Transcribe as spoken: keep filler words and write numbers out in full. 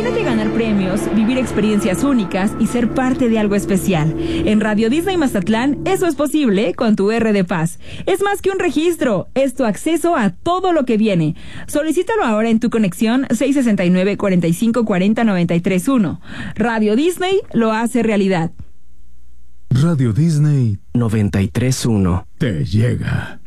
Imagínate ganar premios, vivir experiencias únicas y ser parte de algo especial. En Radio Disney Mazatlán, eso es posible con tu R de Paz. Es más que un registro, es tu acceso a todo lo que viene. Solicítalo ahora en tu conexión seis sesenta y nueve, cuarenta y cinco, cuarenta, noventa y tres uno. Radio Disney lo hace realidad. Radio Disney noventa y tres uno te llega.